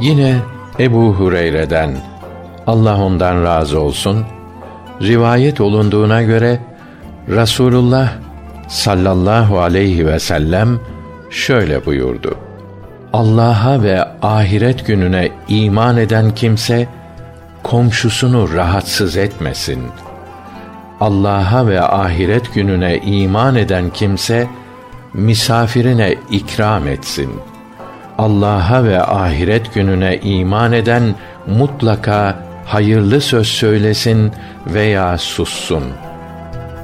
Yine Ebu Hureyre'den, Allah ondan razı olsun, rivayet olunduğuna göre Rasulullah sallallahu aleyhi ve sellem şöyle buyurdu: Allah'a ve ahiret gününe iman eden kimse komşusunu rahatsız etmesin. Allah'a ve ahiret gününe iman eden kimse misafirine ikram etsin. Allah'a ve ahiret gününe iman eden mutlaka hayırlı söz söylesin veya sussun.